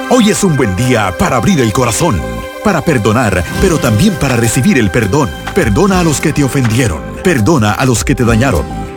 Hoy es un buen día para abrir el corazón, para perdonar, pero también para recibir el perdón. Perdona a los que te ofendieron. Perdona a los que te dañaron.